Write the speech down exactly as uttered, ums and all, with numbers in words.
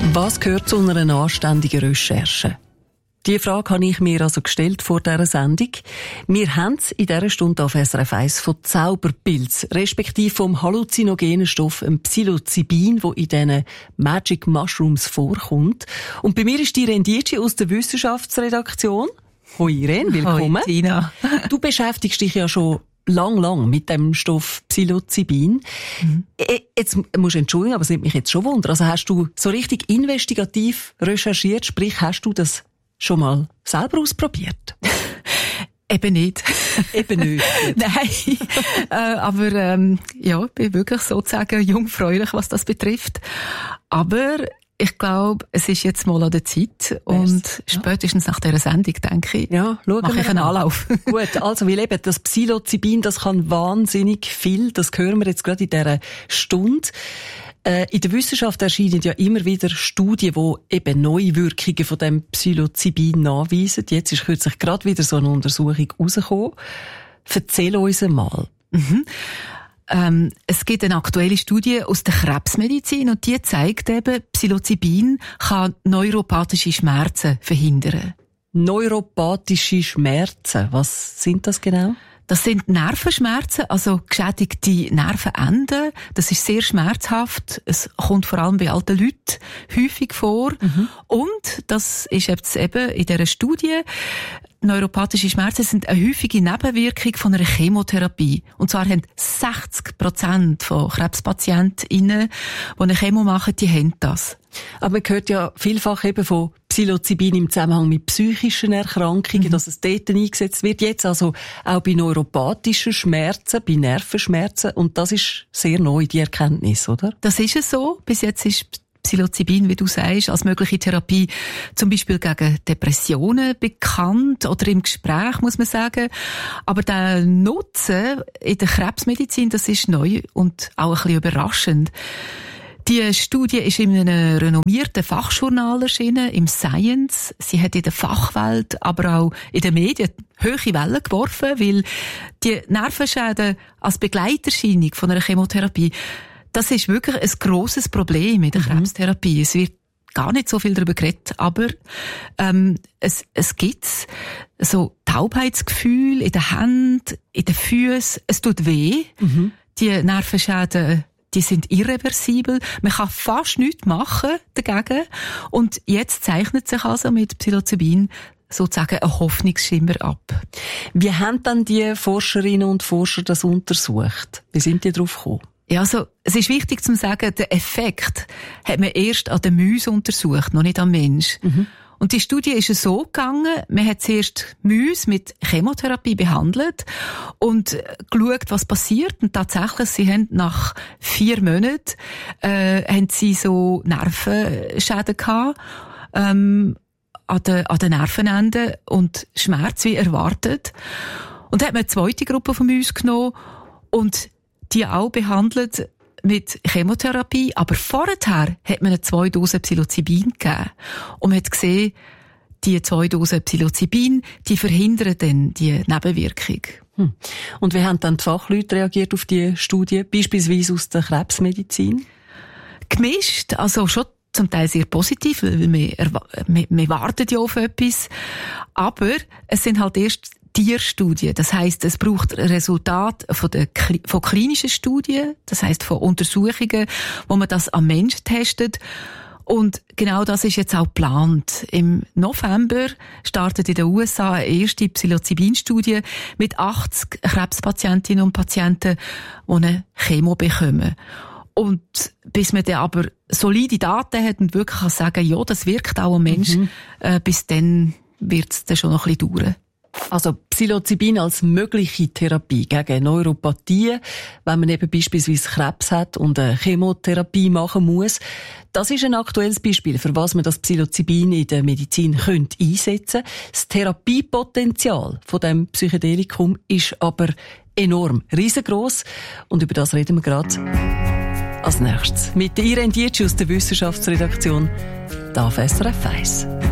Was gehört zu einer anständigen Recherche? Die Frage habe ich mir also gestellt vor dieser Sendung. Wir haben es in dieser Stunde auf S R F eins von Zauberpilz, respektive vom halluzinogenen Stoff Psilocybin, der in diesen Magic Mushrooms vorkommt. Und bei mir ist die Irene Dietschi aus der Wissenschaftsredaktion. Hoi Irene, willkommen. Hoi Tina. Du beschäftigst dich ja schon lang, lang mit dem Stoff Psilocybin. Mhm. Jetzt musst du entschuldigen, aber es nimmt mich jetzt schon Wunder. Also hast du so richtig investigativ recherchiert, sprich hast du das schon mal selber ausprobiert? Eben nicht. Eben nicht. Nein. äh, aber ähm, ja, ich bin wirklich sozusagen jungfräulich, was das betrifft. Aber ich glaube, es ist jetzt mal an der Zeit. Und ja. spätestens nach dieser Sendung, denke ich, ja, mache ich einen Anlauf. Gut, also wie eben, das Psilocybin, das kann wahnsinnig viel. Das hören wir jetzt gerade in dieser Stunde. Äh, in der Wissenschaft erscheinen ja immer wieder Studien, die eben neue Wirkungen von dem Psilocybin nachweisen. Jetzt ist kürzlich gerade wieder so eine Untersuchung rausgekommen. Erzähl uns mal. Mhm. Ähm, es gibt eine aktuelle Studie aus der Krebsmedizin und die zeigt eben, Psilocybin kann neuropathische Schmerzen verhindern. Neuropathische Schmerzen, was sind das genau? Das sind Nervenschmerzen, also geschädigte Nervenenden. Das ist sehr schmerzhaft. Es kommt vor allem bei alten Leuten häufig vor. Mhm. Und das ist jetzt eben in dieser Studie, neuropathische Schmerzen sind eine häufige Nebenwirkung von einer Chemotherapie. Und zwar haben sechzig Prozent von KrebspatientInnen, die eine Chemo machen, die haben das. Aber man hört ja vielfach eben von Psilocybin im Zusammenhang mit psychischen Erkrankungen, mhm. dass es dort eingesetzt wird. Jetzt also auch bei neuropathischen Schmerzen, bei Nervenschmerzen. Und das ist sehr neu, die Erkenntnis, oder? Das ist es so. Bis jetzt ist Psilocybin, wie du sagst, als mögliche Therapie zum Beispiel gegen Depressionen bekannt oder im Gespräch, muss man sagen. Aber der Nutzen in der Krebsmedizin, das ist neu und auch ein bisschen überraschend. Die Studie ist in einem renommierten Fachjournal erschienen, im Science. Sie hat in der Fachwelt, aber auch in den Medien hohe Wellen geworfen, weil die Nervenschäden als Begleiterscheinung von einer Chemotherapie, das ist wirklich ein grosses Problem in der mhm. Krebstherapie. Es wird gar nicht so viel darüber geredet, aber ähm, es, es gibt so Taubheitsgefühl in den Händen, in den Füßen. Es tut weh. Mhm. Die Nervenschäden, die sind irreversibel. Man kann fast nichts machen dagegen. Und jetzt zeichnet sich also mit Psilocybin sozusagen ein Hoffnungsschimmer ab. Wie haben dann die Forscherinnen und Forscher das untersucht? Wie sind die darauf gekommen? Ja, also, es ist wichtig zu sagen, den Effekt hat man erst an den Mäusen untersucht, noch nicht am Mensch. Mhm. Und die Studie ist so gegangen, man hat zuerst Mäuse mit Chemotherapie behandelt und geschaut, was passiert. Und tatsächlich, sie haben nach vier Monaten, äh, haben sie so Nervenschäden gehabt, ähm, an den, an den Nervenenden und Schmerz wie erwartet. Und dann hat man eine zweite Gruppe von Mäusen genommen und die auch behandelt mit Chemotherapie, aber vorher hat man eine zwei Dosen Psilocybin gegeben. Und man hat gesehen, die zwei Dosen Psilocybin, die verhindern dann die Nebenwirkung. Hm. Und wie haben dann die Fachleute reagiert auf die Studie, beispielsweise aus der Krebsmedizin? Gemischt, also schon zum Teil sehr positiv, weil wir, wir, wir warten ja auf etwas. Aber es sind halt erst Tierstudien. Das heisst, es braucht Resultate von, der, von klinischen Studien, das heisst von Untersuchungen, wo man das am Menschen testet. Und genau das ist jetzt auch geplant. Im November startet in den U S A eine erste Psilocybin-Studie mit achtzig Krebspatientinnen und Patienten, die eine Chemo bekommen. Und bis man dann aber solide Daten hat und wirklich kann sagen, ja, das wirkt auch am Menschen, mhm. äh, bis dann wird es dann schon noch ein bisschen dauern. Also Psilocybin als mögliche Therapie gegen Neuropathie, wenn man eben beispielsweise Krebs hat und eine Chemotherapie machen muss. Das ist ein aktuelles Beispiel, für was man das Psilocybin in der Medizin könnte einsetzen. Das Therapiepotenzial von dem Psychedelikum ist aber enorm, riesengroß. Und über das reden wir gerade als nächstes mit Irene Dietschi aus der Wissenschaftsredaktion da auf S R F eins.